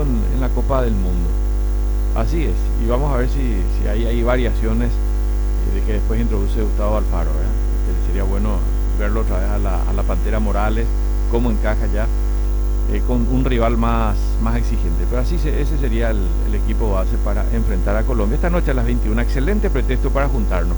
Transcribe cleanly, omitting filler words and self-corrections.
en la Copa del Mundo. Así es, y vamos a ver si hay variaciones de que después introduce Gustavo Alfaro, ¿verdad? Sería bueno verlo otra vez a la Pantera Morales, cómo encaja ya con un rival más exigente. Pero ese sería el equipo base para enfrentar a Colombia esta noche a las 21. Excelente pretexto para juntarnos.